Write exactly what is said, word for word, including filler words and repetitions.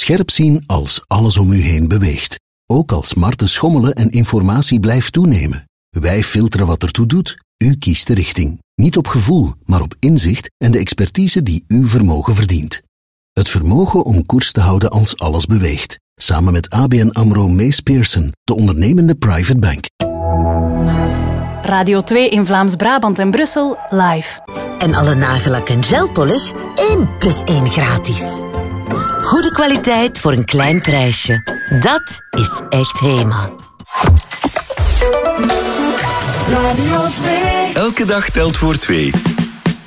scherp zien als alles om u heen beweegt. Ook als markten schommelen en informatie blijft toenemen. Wij filteren wat ertoe doet. U kiest de richting. Niet op gevoel, maar op inzicht en de expertise die uw vermogen verdient. Het vermogen om koers te houden als alles beweegt. Samen met A B N AMRO Mees Pearson, de ondernemende private bank. Radio twee in Vlaams-Brabant en Brussel, live. En alle nagellak en gelpolish één plus één gratis. Goede kwaliteit voor een klein prijsje. Dat is echt Hema. Radio twee. Elke dag telt voor twee.